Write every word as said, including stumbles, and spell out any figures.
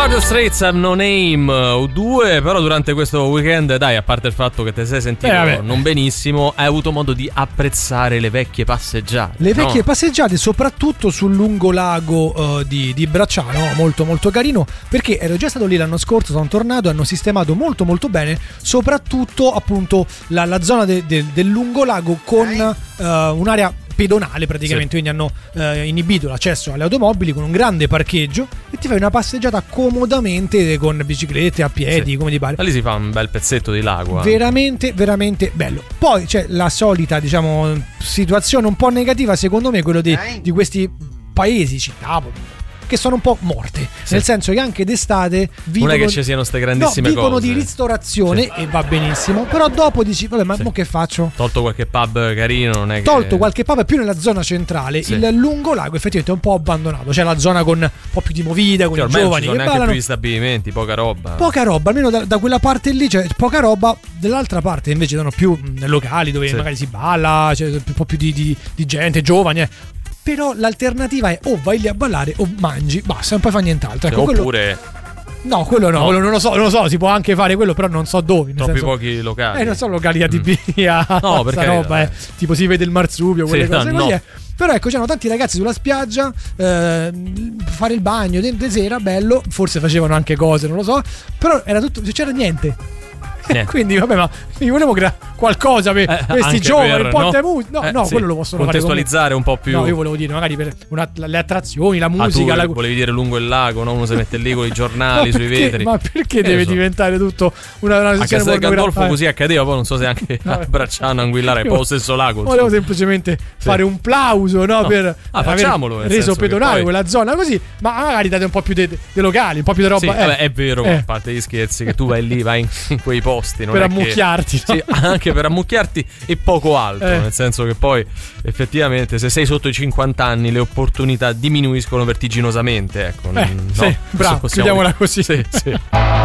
Dire Straits Have No Name U due, però durante questo weekend, dai, a parte il fatto che te sei sentito eh, non benissimo, hai avuto modo di apprezzare le vecchie passeggiate. Le vecchie no? passeggiate, soprattutto sul lungolago uh, di, di Bracciano, molto molto carino, perché ero già stato lì l'anno scorso, sono tornato, hanno sistemato molto molto bene, soprattutto appunto la, la zona de, de, del lungolago con uh, un'area pedonale praticamente, sì. Quindi hanno eh, inibito l'accesso alle automobili con un grande parcheggio e ti fai una passeggiata comodamente con biciclette, a piedi, sì. Come ti pare. Da lì si fa un bel pezzetto di lago. Veramente, anche. veramente bello. Poi c'è la solita, diciamo, situazione un po' negativa, secondo me, quello di, di questi paesi, città, che sono un po' morte, sì. Nel senso che anche d'estate vivono, non è che ci siano ste grandissime no, vivono cose. di ristorazione, sì. E va benissimo, però dopo dici vabbè, ma sì. Mo che faccio? Tolto qualche pub carino, non è che tolto qualche pub più nella zona centrale, sì. Il lungolago effettivamente è un po' abbandonato, c'è la zona con un po' più di movida, con sì, i giovani non che neanche ballano. Più gli stabilimenti, poca roba. Poca roba, almeno da, da quella parte lì c'è poca roba, dall'altra parte invece sono più mh, locali dove sì. Magari si balla, c'è un po' più di, di, di gente, giovani, eh. Però l'alternativa è o vai lì a ballare o mangi, basta, non puoi fare nient'altro. Ecco, oppure quello... No, quello no, no. Quello non lo so, non lo so, si può anche fare quello, però non so dove. Troppi senso... pochi locali. Eh, non so locali adibiti a mm. No, perché roba, eh. Tipo si vede il marsupio, quelle sì, cose no, così. No. Eh. Però ecco, c'erano tanti ragazzi sulla spiaggia, eh, fare il bagno di, di sera, bello, forse facevano anche cose, non lo so, però era tutto, c'era niente. Eh. Quindi vabbè, ma mi volevo creare qualcosa per eh, questi giovani, per, un po' no? di musica. No, eh, no, sì. quello lo possono contestualizzare fare un po' più. No, io volevo dire magari per una, le attrazioni, la musica. Ah, tu la... volevi dire lungo il lago, no? Uno si mette lì con i giornali sui perché, vetri. Ma perché eh, deve so. diventare tutto una, una a Castel Gandolfo così accadeva, poi non so se anche a Bracciano, Anguillara è un po' lo stesso lago. Volevo insomma. semplicemente sì. fare un plauso, no? no. Per ah, facciamolo, reso pedonale poi... quella zona così, ma magari date un po' più dei de locali, un po' più di roba. Sì, eh. vabbè, è vero, eh. a parte gli scherzi, che tu vai lì, vai in, in quei posti non per è ammucchiarti. Che... Sì, anche per ammucchiarti e poco altro, eh. Nel senso che poi effettivamente se sei sotto i cinquanta anni le opportunità diminuiscono vertiginosamente, ecco. Eh, no, sì, bravo, chiudiamola così. Sì, sì.